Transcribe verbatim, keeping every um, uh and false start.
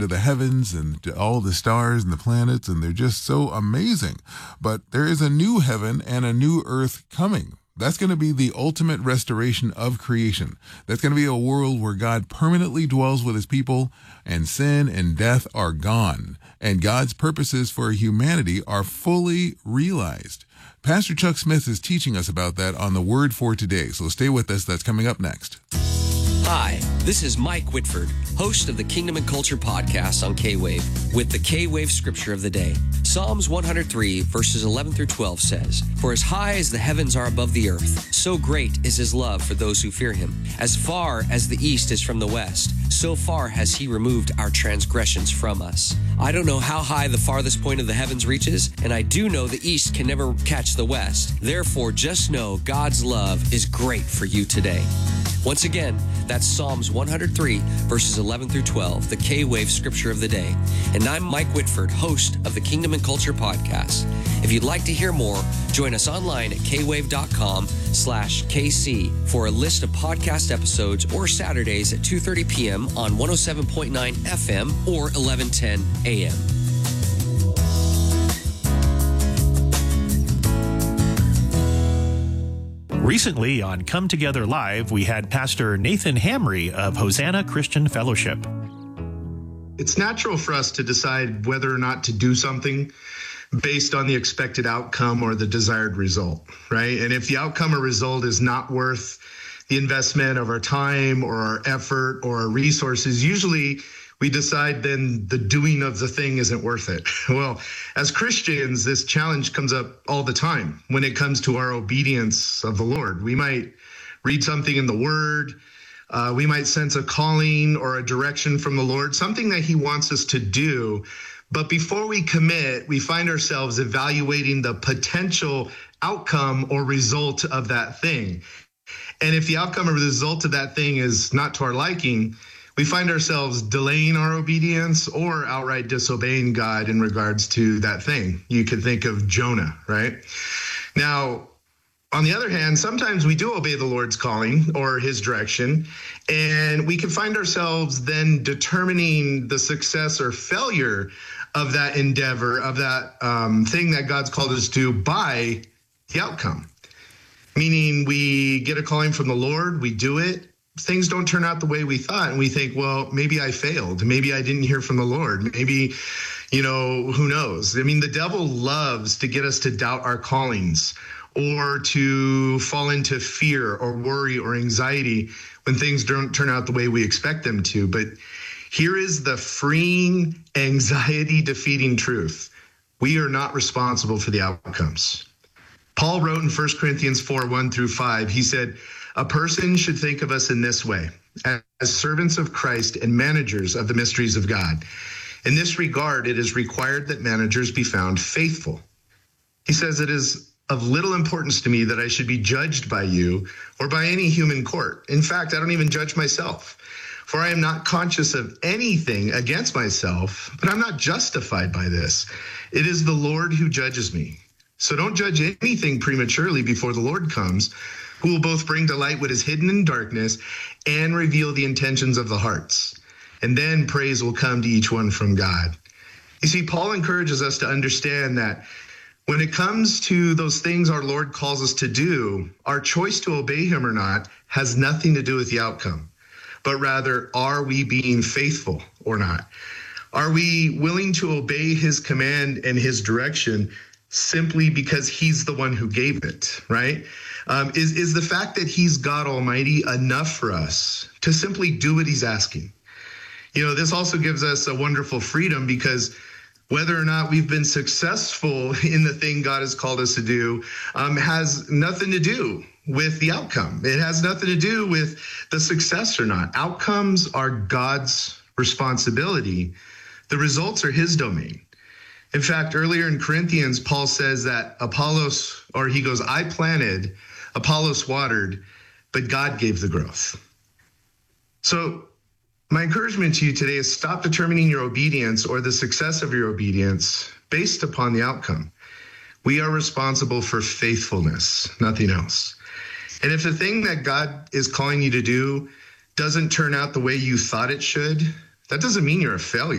into the heavens and to all the stars and the planets, and they're just so amazing. But there is a new heaven and a new earth coming. That's going to be the ultimate restoration of creation. That's going to be a world where God permanently dwells with his people and sin and death are gone. And God's purposes for humanity are fully realized. Pastor Chuck Smith is teaching us about that on the Word for Today. So stay with us. That's coming up next. Hi, this is Mike Whitford, host of the Kingdom and Culture podcast on K-Wave, with the K-Wave scripture of the day. Psalms one hundred three, verses eleven through twelve says, "For as high as the heavens are above the earth, so great is his love for those who fear him. As far as the east is from the west, so far has he removed our transgressions from us." I don't know how high the farthest point of the heavens reaches, and I do know the east can never catch the west. Therefore, just know God's love is great for you today. Once again, that's Psalms one hundred three, verses eleven through twelve, the K-Wave scripture of the day. And I'm Mike Whitford, host of the Kingdom and Culture podcast. If you'd like to hear more, join us online at kwave.com slash KC for a list of podcast episodes, or Saturdays at two thirty p.m. on one oh seven point nine F M or eleven ten A M. Recently on Come Together Live, we had Pastor Nathan Hamry of Hosanna Christian Fellowship. It's natural for us to decide whether or not to do something based on the expected outcome or the desired result, right? And if the outcome or result is not worth the investment of our time or our effort or our resources, usually we decide then the doing of the thing isn't worth it. Well, as Christians, this challenge comes up all the time when it comes to our obedience of the Lord. We might read something in the Word. Uh, we might sense a calling or a direction from the Lord, something that he wants us to do. But before we commit, we find ourselves evaluating the potential outcome or result of that thing. And if the outcome or result of that thing is not to our liking, we find ourselves delaying our obedience or outright disobeying God in regards to that thing. You could think of Jonah, right? Now, on the other hand, sometimes we do obey the Lord's calling or his direction, and we can find ourselves then determining the success or failure of that endeavor, of that um, thing that God's called us to by the outcome. Meaning we get a calling from the Lord, we do it, things don't turn out the way we thought, and we think, well, maybe I failed. Maybe I didn't hear from the Lord. Maybe, you know, who knows? I mean, the devil loves to get us to doubt our callings or to fall into fear or worry or anxiety when things don't turn out the way we expect them to. But here is the freeing, anxiety-defeating truth. We are not responsible for the outcomes. Paul wrote in First Corinthians four, one through five, he said, "A person should think of us in this way, as servants of Christ and managers of the mysteries of God. In this regard, it is required that managers be found faithful." He says, "It is of little importance to me that I should be judged by you or by any human court. In fact, I don't even judge myself. For I am not conscious of anything against myself, but I'm not justified by this. It is the Lord who judges me. So don't judge anything prematurely before the Lord comes, who will both bring to light what is hidden in darkness and reveal the intentions of the hearts. And then praise will come to each one from God." You see, Paul encourages us to understand that when it comes to those things our Lord calls us to do, our choice to obey him or not has nothing to do with the outcome, but rather, are we being faithful or not? Are we willing to obey his command and his direction simply because he's the one who gave it, right? Um, is, is the fact that he's God Almighty enough for us to simply do what he's asking? You know, this also gives us a wonderful freedom, because whether or not we've been successful in the thing God has called us to do um, has nothing to do with the outcome. It has nothing to do with the success or not. Outcomes are God's responsibility. The results are his domain. In fact, earlier in Corinthians, Paul says that Apollos, or he goes, "I planted, Apollos watered, but God gave the growth." So my encouragement to you today is stop determining your obedience or the success of your obedience based upon the outcome. We are responsible for faithfulness, nothing else. And if the thing that God is calling you to do doesn't turn out the way you thought it should, that doesn't mean you're a failure.